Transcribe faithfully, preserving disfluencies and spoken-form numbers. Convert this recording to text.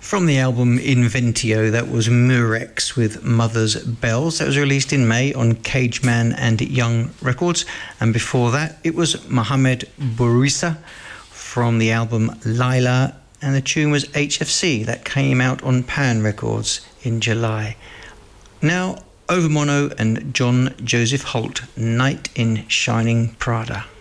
From the album Inventio, that was Murex with Mother's Bells. That was released in May on Cageman and Young Records. And before that, it was Mohamed Bourissa from the album Laila, and the tune was H F C. That came out on Pan Records in July. Now, Over Mono and John Joseph Holt, Night in Shining Prada.